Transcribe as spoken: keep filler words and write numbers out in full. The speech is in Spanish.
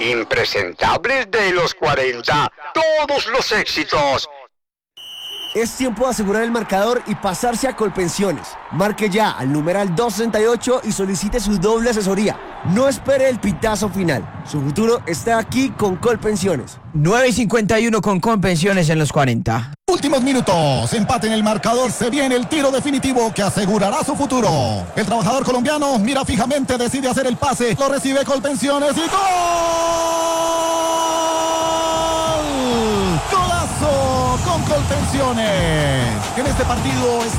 Impresentables de los cuarenta, todos los éxitos. Es tiempo de asegurar el marcador y pasarse a Colpensiones. Marque ya al numeral doscientos sesenta y ocho y solicite su doble asesoría. No espere el pitazo final. Su futuro está aquí con Colpensiones. nueve y cincuenta y uno con Colpensiones en los cuarenta. Últimos minutos, empate en el marcador, se viene el tiro definitivo que asegurará su futuro. El trabajador colombiano mira fijamente, decide hacer el pase, lo recibe Colpensiones y ¡gol! ¡Golazo con Colpensiones! En este partido está